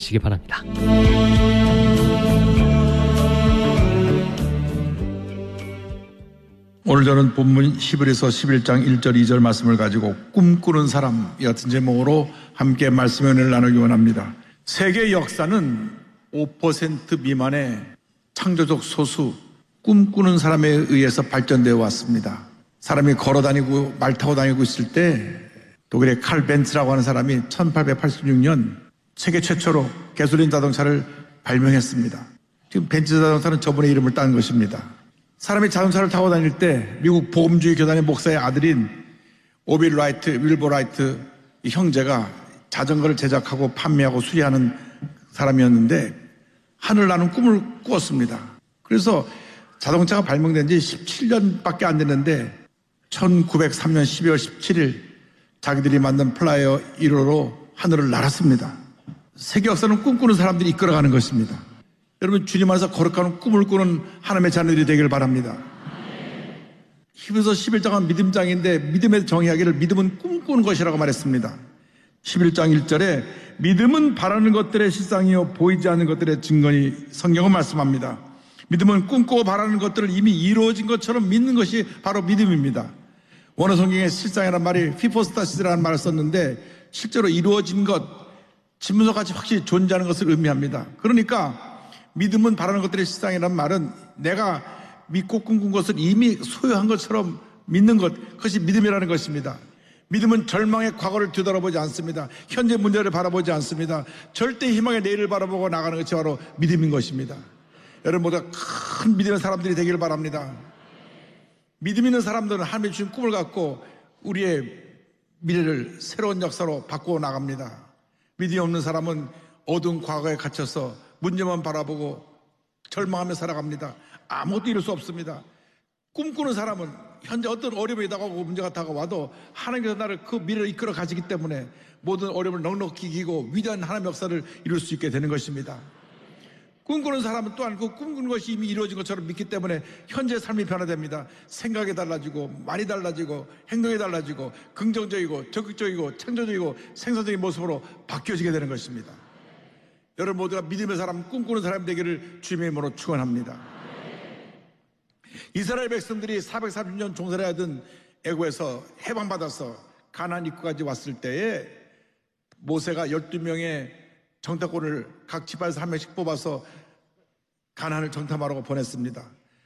시기 바랍니다. 오늘 저는 본문 히브리서 11장 1절 2절 말씀을 가지고 꿈꾸는 사람 이 같은 제목으로 함께 말씀의 은혜를 나누기 원합니다. 세계 역사는 5% 미만의 창조적 소수 꿈꾸는 사람에 의해서 발전되어 왔습니다. 사람이 걸어다니고 말 타고 다니고 있을 때 독일의 칼 벤츠라고 하는 사람이 1886년 세계 최초로 가솔린 자동차를 발명했습니다. 지금 벤츠 자동차는 저분의 이름을 딴 것입니다. 사람이 자동차를 타고 다닐 때 미국 복음주의 교단의 목사의 아들인 오빌 라이트, 윌버 라이트 이 형제가 자전거를 제작하고 판매하고 수리하는 사람이었는데 하늘 나는 꿈을 꾸었습니다. 그래서 자동차가 발명된 지 17년밖에 안 됐는데 1903년 12월 17일 자기들이 만든 플라이어 1호로 하늘을 날았습니다. 세계 역사는 꿈꾸는 사람들이 이끌어가는 것입니다. 여러분 주님 안에서 거룩한 꿈을 꾸는 하나님의 자녀들이 되기를 바랍니다. 히브리서 11장은 믿음장인데 믿음의 정의하기를 믿음은 꿈꾸는 것이라고 말했습니다. 11장 1절에 믿음은 바라는 것들의 실상이요 보이지 않는 것들의 증거니 성경은 말씀합니다. 믿음은 꿈꾸고 바라는 것들을 이미 이루어진 것처럼 믿는 것이 바로 믿음입니다. 원어 성경에 실상이라는 말이 히포스타시스라는 말을 썼는데 실제로 이루어진 것, 지문서같이 확실히 존재하는 것을 의미합니다. 그러니까 믿음은 바라는 것들의 실상이라는 말은 내가 믿고 꿈꾼 것을 이미 소유한 것처럼 믿는 것, 그것이 믿음이라는 것입니다. 믿음은 절망의 과거를 뒤돌아보지 않습니다. 현재 문제를 바라보지 않습니다. 절대 희망의 내일을 바라보고 나가는 것이 바로 믿음인 것입니다. 여러분 모두 큰 믿음의 사람들이 되기를 바랍니다. 믿음 있는 사람들은 하나님이 주신 꿈을 갖고 우리의 미래를 새로운 역사로 바꾸어 나갑니다. 믿음이 없는 사람은 어두운 과거에 갇혀서 문제만 바라보고 절망하며 살아갑니다. 아무것도 이룰 수 없습니다. 꿈꾸는 사람은 현재 어떤 어려움이 다가오고 문제가 다가와도 하나님께서 나를 그 미래를 이끌어 가시기 때문에 모든 어려움을 넉넉히 이기고 위대한 하나님의 역사를 이룰 수 있게 되는 것입니다. 꿈꾸는 사람은 또한 그 꿈꾸는 것이 이미 이루어진 것처럼 믿기 때문에 현재의 삶이 변화됩니다. 생각이 달라지고 말이 달라지고 행동이 달라지고 긍정적이고 적극적이고 창조적이고 생산적인 모습으로 바뀌어지게 되는 것입니다. 여러분 모두가 믿음의 사람, 꿈꾸는 사람이 되기를 주님의 이름으로 축원합니다. 이스라엘 백성들이 430년 종살이 하던 애고에서 해방받아서 가나안 입구까지 왔을 때에 모세가 12명의 정탐꾼을 각 지파에서 한 명씩 뽑아서 가나안을 정탐하라고 보냈습니다.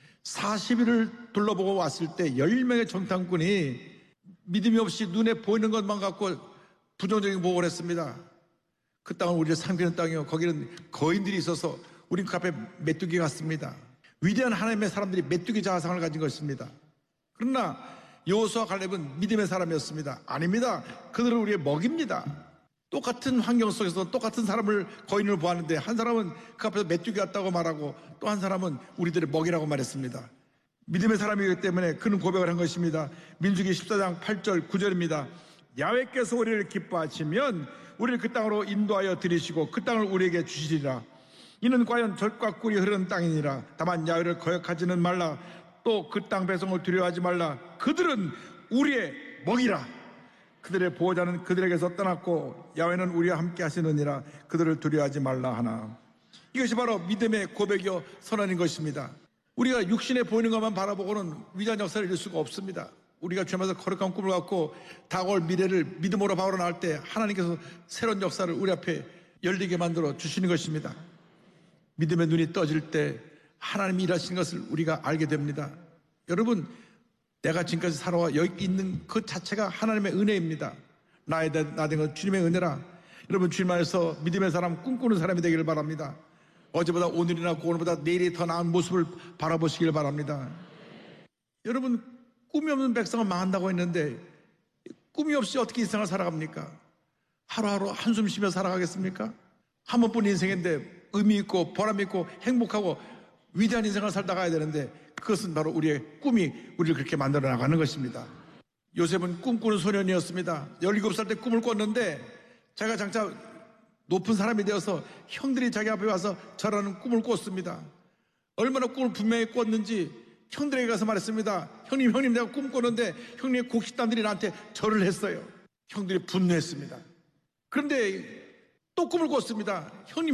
40일을 둘러보고 왔을 때 10명의 정탐꾼이 믿음이 없이 눈에 보이는 것만 갖고 부정적인 보고를 했습니다. 그 땅은 우리를 상비는 땅이요 거기는 거인들이 있어서 우린 그 앞에 메뚜기 같습니다. 위대한 하나님의 사람들이 메뚜기 자아상을 가진 것입니다. 그러나 여호수아 갈렙은 믿음의 사람이었습니다. 아닙니다. 그들은 우리의 먹입니다. 똑같은 환경 속에서 똑같은 사람을 거인을 보았는데 한 사람은 그 앞에서 메뚜기 같다고 말하고 또 한 사람은 우리들의 먹이라고 말했습니다. 믿음의 사람이기 때문에 그는 고백을 한 것입니다. 민수기 14장 8절 9절입니다. 야훼께서 우리를 기뻐하시면 우리를 그 땅으로 인도하여 들이시고 그 땅을 우리에게 주시리라. 이는 과연 젖과 꿀이 흐르는 땅이니라. 다만 야훼를 거역하지는 말라. 또 그 땅 배송을 두려워하지 말라. 그들은 우리의 먹이라. 그들의 보호자는 그들에게서 떠났고 야훼는 우리와 함께 하시느니라. 그들을 두려워하지 말라 하나. 이것이 바로 믿음의 고백이요 선언인 것입니다. 우리가 육신에 보이는 것만 바라보고는 위대한 역사를 이룰 수가 없습니다. 우리가 주님께서 거룩한 꿈을 갖고 다가올 미래를 믿음으로 바로 나올 때 하나님께서 새로운 역사를 우리 앞에 열리게 만들어 주시는 것입니다. 믿음의 눈이 떠질 때 하나님이 일하시는 것을 우리가 알게 됩니다. 여러분 내가 지금까지 살아와 여기 있는 그 자체가 하나님의 은혜입니다. 나 된 건 주님의 은혜라. 여러분 주님 안에서 믿음의 사람, 꿈꾸는 사람이 되기를 바랍니다. 어제보다 오늘이나 오늘보다 내일이 더 나은 모습을 바라보시길 바랍니다. 여러분 꿈이 없는 백성은 망한다고 했는데 꿈이 없이 어떻게 인생을 살아갑니까? 하루하루 한숨 쉬며 살아가겠습니까? 한 번뿐인 인생인데 의미 있고 보람 있고 행복하고 위대한 인생을 살다 가야 되는데 그것은 바로 우리의 꿈이 우리를 그렇게 만들어 나가는 것입니다. 요셉은 꿈꾸는 소년이었습니다. 17살 때 꿈을 꿨는데 자기가 장차 높은 사람이 되어서 형들이 자기 앞에 와서 절하는 꿈을 꿨습니다. 얼마나 꿈을 분명히 꿨는지 형들에게 가서 말했습니다. 형님 내가 꿈 꿨는데 형님의 곡식단들이 나한테 절을 했어요. 형들이 분노했습니다. 그런데 또 꿈을 꿨습니다. 형님